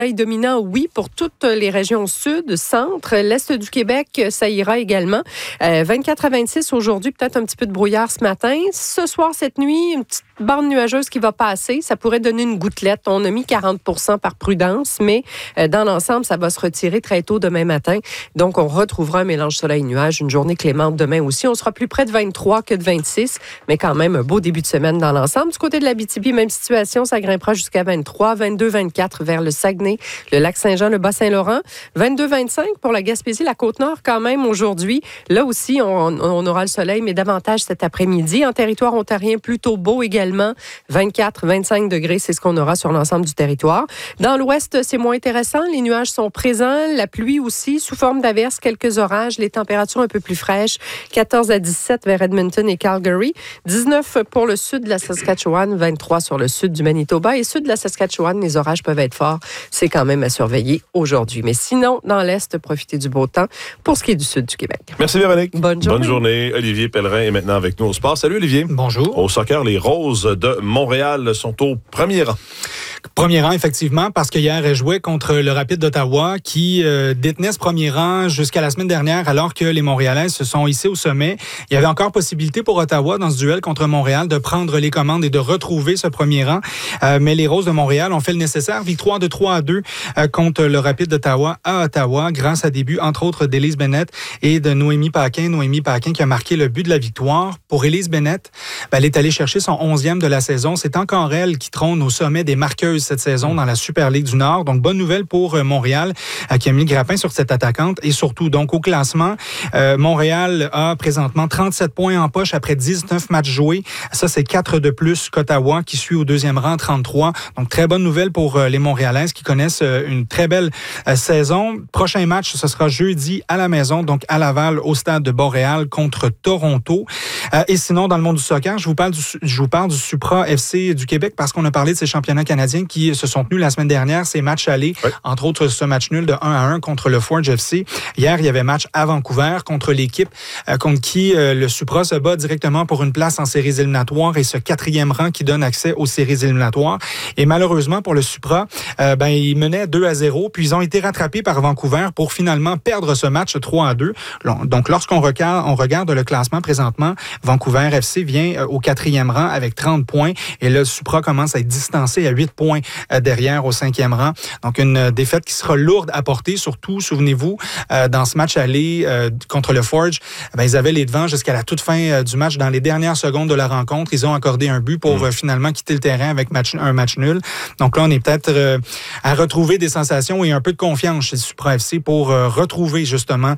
Dominant, oui, pour toutes les régions sud, centre, l'est du Québec, ça ira également. 24 à 26 aujourd'hui, peut-être un petit peu de brouillard ce matin. Ce soir, cette nuit, une petite bande nuageuse qui va passer. Ça pourrait donner une gouttelette. On a mis 40 % par prudence, mais dans l'ensemble, ça va se retirer très tôt demain matin. Donc, on retrouvera un mélange soleil-nuage, une journée clémente demain aussi. On sera plus près de 23 que de 26, mais quand même un beau début de semaine dans l'ensemble. Du côté de l'Abitibi, même situation, ça grimpera jusqu'à 23, 22, 24 vers le Saguenay, le Lac-Saint-Jean, le Bas-Saint-Laurent. 22, 25 pour la Gaspésie, la Côte-Nord quand même aujourd'hui. Là aussi, on aura le soleil, mais davantage cet après-midi. En territoire ontarien, plutôt beau également. 24, 25 degrés, c'est ce qu'on aura sur l'ensemble du territoire. Dans l'ouest, c'est moins intéressant. Les nuages sont présents. La pluie aussi, sous forme d'averses, quelques orages. Les températures un peu plus fraîches. 14 à 17 vers Edmonton et Calgary. 19 pour le sud de la Saskatchewan. 23 sur le sud du Manitoba. Et sud de la Saskatchewan, les orages peuvent être forts. C'est quand même à surveiller aujourd'hui. Mais sinon, dans l'est, profitez du beau temps pour ce qui est du sud du Québec. Merci Véronique. Bonne journée. Bonne journée. Olivier Pellerin est maintenant avec nous au sport. Salut Olivier. Bonjour. Au soccer, les Roses de Montréal sont au premier rang. Premier rang, effectivement, parce qu'hier, elles jouaient contre le Rapide d'Ottawa qui détenait ce premier rang jusqu'à la semaine dernière, alors que les Montréalaises se sont hissées au sommet. Il y avait encore possibilité pour Ottawa, dans ce duel contre Montréal, de prendre les commandes et de retrouver ce premier rang. Mais les Roses de Montréal ont fait le nécessaire. Victoire de 3-2 contre le Rapide d'Ottawa à Ottawa, grâce à des buts, entre autres, d'Élise Bennett et de Noémie Paquin. Noémie Paquin qui a marqué le but de la victoire. Pour Élise Bennett, elle est allée chercher son 11e de la saison. C'est encore elle qui trône au sommet des marqueuses cette saison dans la Super Ligue du Nord. Donc, bonne nouvelle pour Montréal qui a mis le grappin sur cette attaquante. Et surtout, donc, au classement, Montréal a présentement 37 points en poche après 19 matchs joués. Ça, c'est 4 de plus qu'Ottawa qui suit au deuxième rang, 33. Donc, très bonne nouvelle pour les Montréalaises qui connaissent une très belle saison. Prochain match, ce sera jeudi à la maison, donc à Laval, au stade de Montréal contre Toronto. Et sinon, dans le monde du soccer, je vous parle du Supra FC du Québec parce qu'on a parlé de ces championnats canadiens qui se sont tenus la semaine dernière, ces matchs allés, entre autres ce match nul de 1-1 contre le Forge FC. Hier, il y avait match à Vancouver contre l'équipe contre qui le Supra se bat directement pour une place en séries éliminatoires et ce 4e rang qui donne accès aux séries éliminatoires. Et malheureusement pour le Supra, ils menaient 2-0, puis ils ont été rattrapés par Vancouver pour finalement perdre ce match 3-2. Donc, lorsqu'on regarde le classement présentement, Vancouver FC vient au 4e rang avec 30 points et le Supra commence à être distancé à 8 points derrière au 5e rang. Donc, une défaite qui sera lourde à porter, surtout, souvenez-vous, dans ce match aller contre le Forge, ils avaient les devants jusqu'à la toute fin du match. Dans les dernières secondes de la rencontre, ils ont accordé un but pour finalement quitter le terrain avec un match nul. Donc là, on est peut-être à retrouver des sensations et un peu de confiance chez Supra FC pour retrouver justement,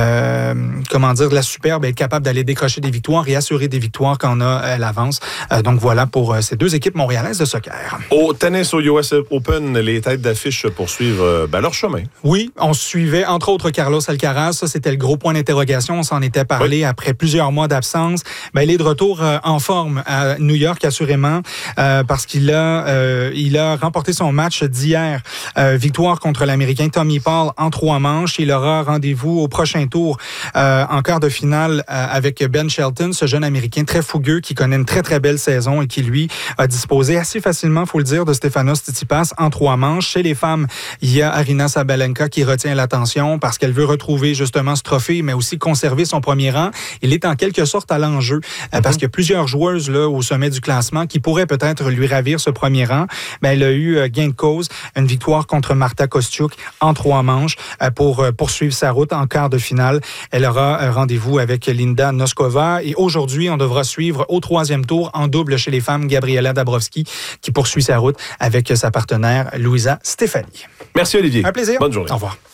de la superbe et être capable d'aller décrocher des victoires et assurer des victoires quand on a l'avance. Donc voilà pour ces deux équipes montréalaises de soccer. Au tennis, au US Open, les têtes d'affiche poursuivent leur chemin. Oui, on suivait entre autres Carlos Alcaraz. Ça, c'était le gros point d'interrogation. On s'en était parlé après plusieurs mois d'absence. Il est de retour en forme à New York, assurément, parce qu'il a remporté son match d'hier. Victoire contre l'Américain Tommy Paul en 3 manches. Il aura rendez-vous au prochain tour en quart de finale avec Ben Shelton, ce jeune Américain très fougueux qui connaît une très, très belle saison et qui, lui, a disposé assez facilement, il faut le dire, de Stefanos Tsitsipas en 3 manches. Chez les femmes, il y a Aryna Sabalenka qui retient l'attention parce qu'elle veut retrouver justement ce trophée, mais aussi conserver son premier rang. Il est en quelque sorte à l'enjeu parce qu'il y a plusieurs joueuses là, au sommet du classement qui pourraient peut-être lui ravir ce premier rang. Elle a eu gain de cause, une victoire contre Marta Kostyuk en 3 manches pour poursuivre sa route en quart de finale. Elle aura rendez-vous avec Linda Noskova et aujourd'hui, on devra suivre au 3e tour en double chez les femmes Gabriela Dabrowski qui poursuit sa route avec sa partenaire Louisa Stefani. Merci Olivier. Un plaisir. Bonne journée. Au revoir.